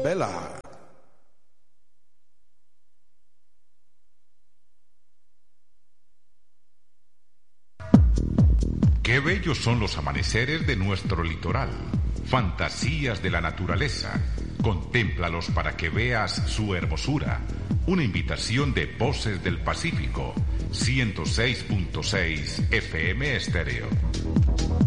Vela. Qué bellos son los amaneceres de nuestro litoral, fantasías de la naturaleza. Contémplalos para que veas su hermosura. Una invitación de Voces del Pacífico, 106.6 FM Estéreo.